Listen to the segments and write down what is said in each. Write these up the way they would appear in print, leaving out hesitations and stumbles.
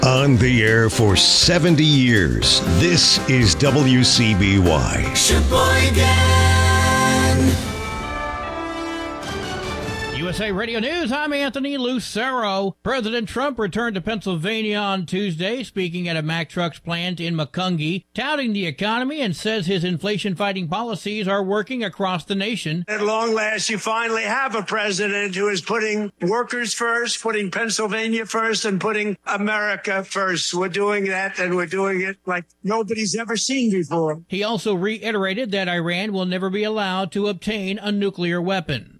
On the air for 70 years, this is WCBY. Sheboygan. USA Radio News, I'm Anthony Lucero. President Trump returned to Pennsylvania on Tuesday, speaking at a Mack Trucks plant in Macungie, touting the economy and says his inflation-fighting policies are working across the nation. At long last, you finally have a president who is putting workers first, putting Pennsylvania first, and putting America first. We're doing that, and we're doing it like nobody's ever seen before. He also reiterated that Iran will never be allowed to obtain a nuclear weapon.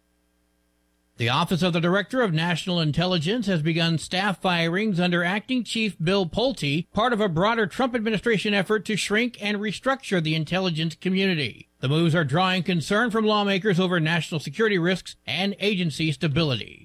The Office of the Director of National Intelligence has begun staff firings under Acting Chief Bill Pulte, part of a broader Trump administration effort to shrink and restructure the intelligence community. The moves are drawing concern from lawmakers over national security risks and agency stability.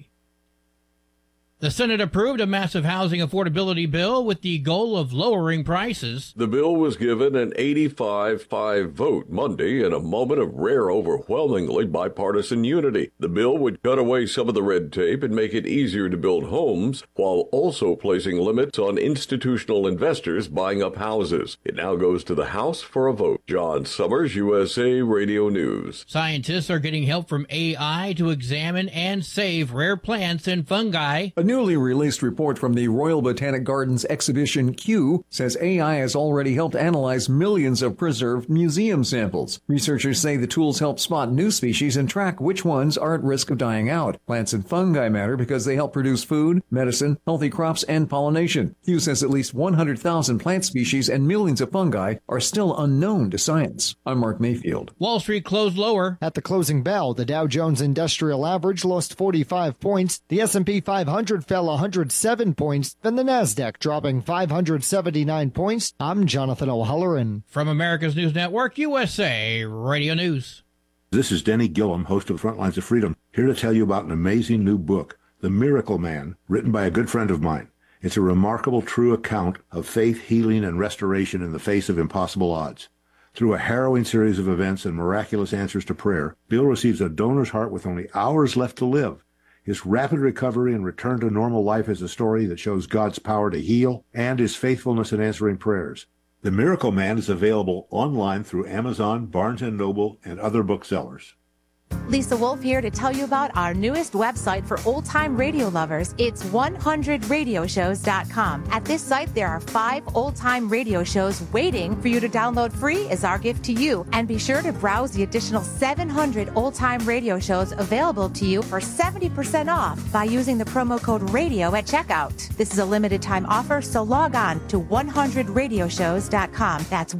The Senate approved a massive housing affordability bill with the goal of lowering prices. The bill was given an 85-5 vote Monday in a moment of rare, overwhelmingly bipartisan unity. The bill would cut away some of the red tape and make it easier to build homes, while also placing limits on institutional investors buying up houses. It now goes to the House for a vote. John Summers, USA Radio News. Scientists are getting help from AI to examine and save rare plants and fungi. A newly released report from the Royal Botanic Gardens exhibition Q says AI has already helped analyze millions of preserved museum samples. Researchers say the tools help spot new species and track which ones are at risk of dying out. Plants and fungi matter because they help produce food, medicine, healthy crops, and pollination. Q says at least 100,000 plant species and millions of fungi are still unknown to science. I'm Mark Mayfield. Wall Street closed lower. At the closing bell, the Dow Jones Industrial Average lost 45 points. The S&P 500 fell 107 points, then the Nasdaq dropping 579 points. I'm Jonathan O'Halloran. From America's News Network, USA Radio News. This is Denny Gillum, host of Frontlines of Freedom, here to tell you about an amazing new book, The Miracle Man, written by a good friend of mine. It's a remarkable, true account of faith, healing, and restoration in the face of impossible odds. Through a harrowing series of events and miraculous answers to prayer, Bill receives a donor's heart with only hours left to live. His rapid recovery and return to normal life is a story that shows God's power to heal and his faithfulness in answering prayers. The Miracle Man is available online through Amazon, Barnes & Noble, and other booksellers. Lisa Wolf here to tell you about our newest website for old-time radio lovers. It's 100radioshows.com. At this site, there are 5 old-time radio shows waiting for you to download free as our gift to you. And be sure to browse the additional 700 old-time radio shows available to you for 70% off by using the promo code RADIO at checkout. This is a limited-time offer, so log on to 100radioshows.com. That's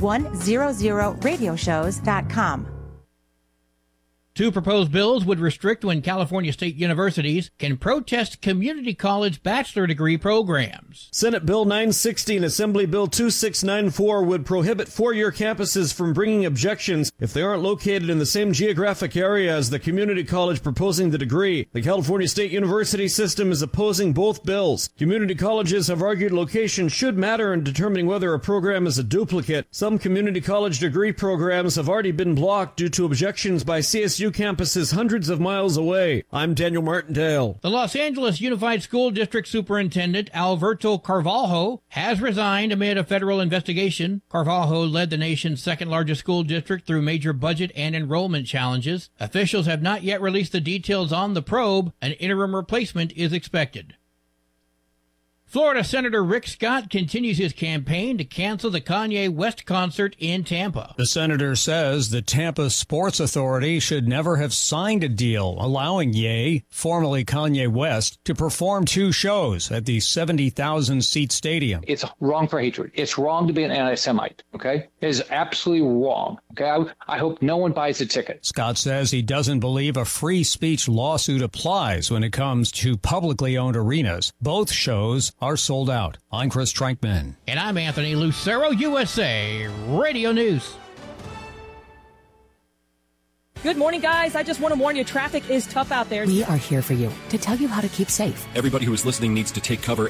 100radioshows.com. 2 proposed bills would restrict when California state universities can protest community college bachelor degree programs. Senate Bill 960 and Assembly Bill 2694 would prohibit four-year campuses from bringing objections if they aren't located in the same geographic area as the community college proposing the degree. The California State University system is opposing both bills. Community colleges have argued location should matter in determining whether a program is a duplicate. Some community college degree programs have already been blocked due to objections by CSU campuses hundreds of miles away. I'm Daniel Martindale. The Los Angeles Unified School District Superintendent Alberto Carvalho has resigned amid a federal investigation. Carvalho led the nation's second-largest school district through major budget and enrollment challenges. Officials have not yet released the details on the probe. An interim replacement is expected. Florida Senator Rick Scott continues his campaign to cancel the Kanye West concert in Tampa. The senator says the Tampa Sports Authority should never have signed a deal allowing Ye, formerly Kanye West, to perform 2 shows at the 70,000-seat stadium. It's wrong for hatred. It's wrong to be an anti-Semite, okay? It is absolutely wrong, okay? I hope no one buys a ticket. Scott says he doesn't believe a free speech lawsuit applies when it comes to publicly owned arenas. Both shows are sold out. I'm Chris Trankman. And I'm Anthony Lucero, USA Radio News. Good morning, guys. I just want to warn you, traffic is tough out there. We are here for you to tell you how to keep safe. Everybody who is listening needs to take cover